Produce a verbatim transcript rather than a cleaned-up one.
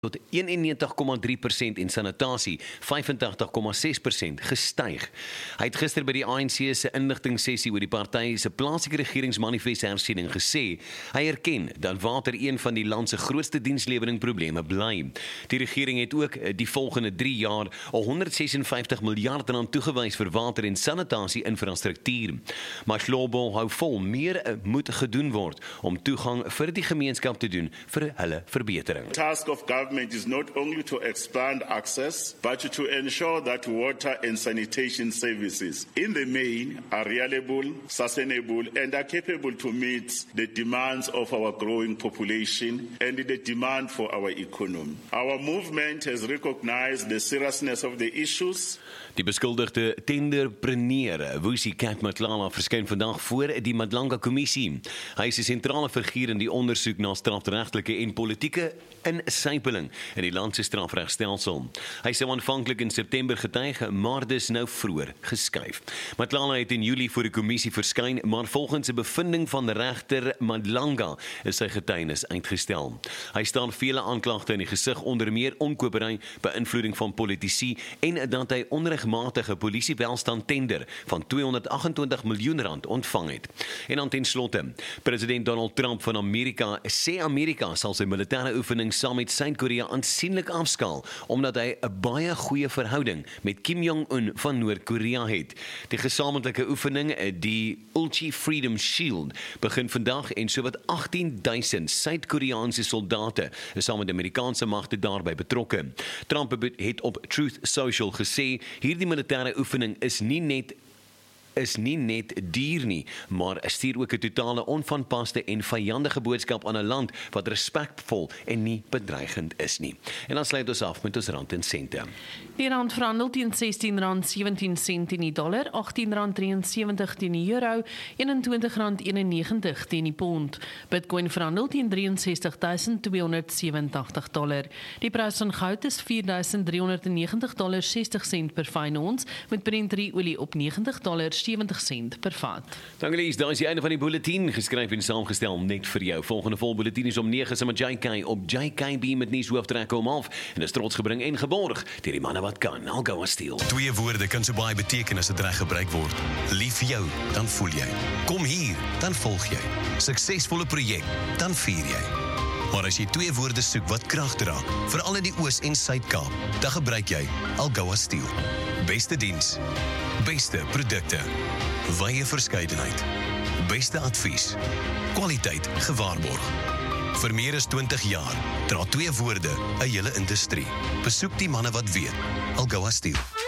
tot eenennegentig komma drie persent en sanitasie vyf agt komma ses persent gestyg. Hy het gister by die A N C se inligtingssessie oor die party se plaaslike regeringsmanifest hersiening gesê, hy erken dat water een van die land se grootste dienslewering-probleme bly. Die regering het ook die volgende drie jaar al honderd ses en vyftig miljard rand toegewys vir water en sanitasie infrastruktuur. Maar Shlobo hou vol, meer moet gedoen word om toegang vir die gemeenskap te doen vir hulle verbetering. Task of government is not only to expand access, but to ensure that water and sanitation services in the main are reliable, sustainable, and are capable to meet the demands of our growing population and the demand for our economy. Our movement has recognized the seriousness of the issues. Die beskuldigde tenderpreneur Vusi Kat-Matlala verskyn vandag voor die Madlanga Kommissie. Hy is die sentrale figuur in die ondersoek na strafregtelike en politieke insypeling in die land se strafregstelsel. Hy sou aanvanklik in September getuig, maar dis nou vroeër geskuif. Matlala het in Julie voor die kommissie verskyn, maar volgens 'n bevinding van regter Madlanga is sy getuienis uitgestel. Hy staan vele aanklagte in die gesig, onder meer omkopery, beïnvloeding van politici en dat hy onregmatige polisiebelstand tender van tweehonderd agt en twintig miljoen rand ontvang het. En dan ten slotte, president Donald Trump van Amerika sê Amerika sal sy militêre oefening saam met Suid-Korea aansienlik afskaal, omdat hy 'n baie goeie verhouding met Kim Jong-un van Noord-Korea het. Die gesamentlike oefening, die Ulchi Freedom Shield, begin vandag en sowat agtien duisend Suid-Koreaanse soldate is saam met die Amerikaanse magte daarbey betrokke. Trump het op Truth Social gesê, hierdie militêre oefening is nie net is nie net duur nie, maar stuur ook 'n totale onvanpaste en vyandige boodskap aan 'n land wat respekvol en nie bedreigend is nie. En dan sluit ons af met ons rand en sente. Die rand verhandel teen sestien rand sewentien sent in die dollar, agttien rand ses en sewentig teen die euro, eenentwintig rand eenennegentig teen die pond. Bitcoin verhandel teen drieënsestig duisend tweehonderd sewentig dollar. Die prys van goud is vier duisend driehonderd negentig dollar sestig sent per fyn ons, met Brent drie olie op negentig dollar sewentig sent per vat. Dankie Lies, daar is die einde van die bulletin, geskryf en saamgestel net vir jou. Volgende vol bulletin is om nege saam met J K op J K B met nuus hooftrek om half en is trots gebring en geborg deur die manne wat kan. I'll go still. Twee woorde kan so baie beteken as dit reg gebruik word. Lief vir jou, dan voel jy. Kom hier, dan volg jy. Suksesvolle projek, dan vier jy. Maar as jy twee woorde soek wat krag dra, veral in die Oos en Suid-Kaap, dan gebruik jy Algoa Steel. Beste diens, beste produkte, wye verskeidenheid, beste advies, kwaliteit gewaarborg. Vir meer as twintig jaar dra twee woorde 'n hele industrie. Besoek die manne wat weet. Algoa Steel.